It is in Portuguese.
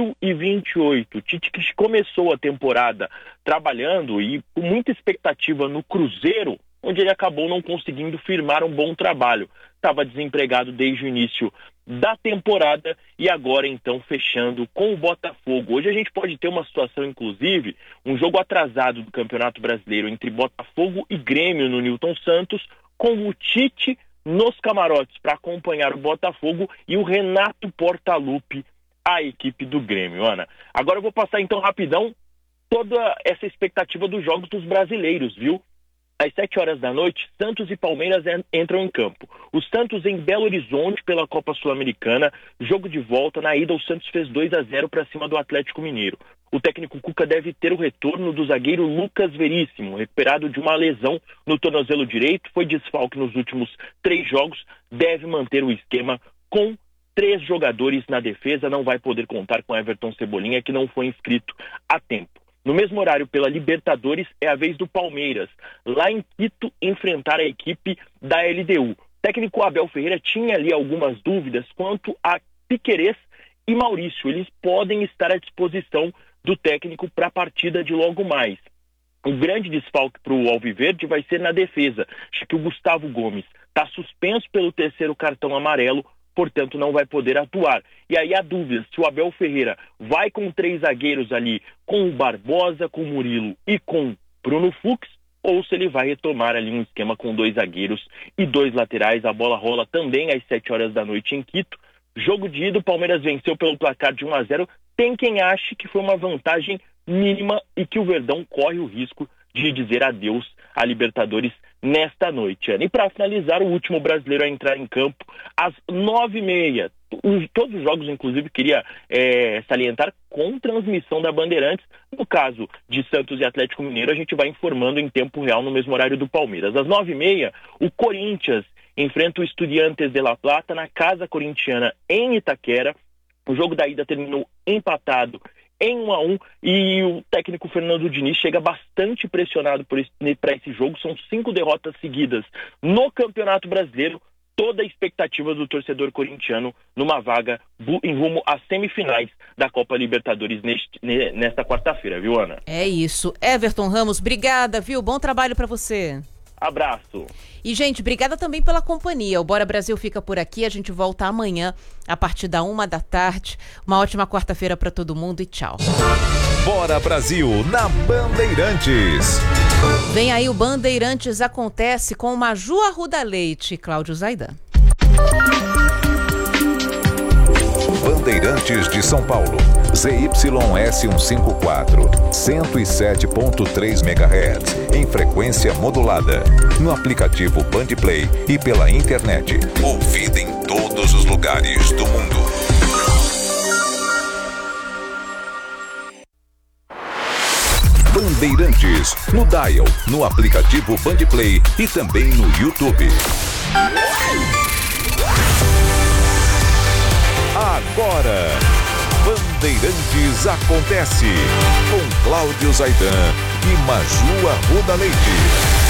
2028. O Tite, que começou a temporada trabalhando e com muita expectativa no Cruzeiro, onde ele acabou não conseguindo firmar um bom trabalho. Estava desempregado desde o início da temporada e agora então fechando com o Botafogo. Hoje a gente pode ter uma situação, inclusive, um jogo atrasado do Campeonato Brasileiro entre Botafogo e Grêmio no Newton Santos, com o Tite nos camarotes para acompanhar o Botafogo e o Renato Portaluppi, a equipe do Grêmio. Ana, agora eu vou passar então rapidão toda essa expectativa dos jogos dos brasileiros, viu? Às 7 horas da noite, Santos e Palmeiras entram em campo. O Santos em Belo Horizonte pela Copa Sul-Americana, jogo de volta. Na ida, o Santos fez 2-0 para cima do Atlético Mineiro. O técnico Cuca deve ter o retorno do zagueiro Lucas Veríssimo, recuperado de uma lesão no tornozelo direito, foi desfalque nos últimos 3 jogos, deve manter o esquema com 3 jogadores na defesa, não vai poder contar com Everton Cebolinha, que não foi inscrito a tempo. No mesmo horário, pela Libertadores, é a vez do Palmeiras, lá em Quito, enfrentar a equipe da LDU. O técnico Abel Ferreira tinha ali algumas dúvidas quanto a Piquerez e Maurício. Eles podem estar à disposição do técnico para a partida de logo mais. O grande desfalque para o Alviverde vai ser na defesa, já que o Gustavo Gomes está suspenso pelo 3º cartão amarelo, portanto não vai poder atuar. E aí a dúvida se o Abel Ferreira vai com 3 zagueiros ali, com o Barbosa, com o Murilo e com Bruno Fux, ou se ele vai retomar ali um esquema com 2 zagueiros e 2 laterais. A bola rola também às 7 horas da noite em Quito. Jogo de ida, o Palmeiras venceu pelo placar de 1-0. Tem quem ache que foi uma vantagem mínima e que o Verdão corre o risco de dizer adeus à Libertadores nesta noite, Ana. E para finalizar, o último brasileiro a entrar em campo às 9h30. Todos os jogos, inclusive, queria salientar com transmissão da Bandeirantes. No caso de Santos e Atlético Mineiro, a gente vai informando em tempo real no mesmo horário do Palmeiras. Às 9h30, o Corinthians enfrenta o Estudiantes de La Plata na Casa Corintiana em Itaquera. O jogo da ida terminou empatado em 1-1 e o técnico Fernando Diniz chega bastante pressionado para esse jogo. São 5 derrotas seguidas no Campeonato Brasileiro. Toda a expectativa do torcedor corintiano numa vaga em rumo às semifinais da Copa Libertadores nesta quarta-feira, viu, Ana? É isso. Everton Ramos, obrigada, viu? Bom trabalho para você. Abraço. E, gente, obrigada também pela companhia. O Bora Brasil fica por aqui. A gente volta amanhã, a partir da 1h. Uma ótima quarta-feira para todo mundo e tchau. Bora Brasil, na Bandeirantes. Vem aí o Bandeirantes Acontece com Maju Arruda Leite e Cláudio Zaidan. Bandeirantes de São Paulo, ZYS 154, 107.3 MHz, em frequência modulada, no aplicativo Bandplay e pela internet. Ouvida em todos os lugares do mundo. Bandeirantes, no dial, no aplicativo Bandplay e também no YouTube. Agora, Bandeirantes Acontece, com Cláudio Zaidan e Maju Arruda Leite.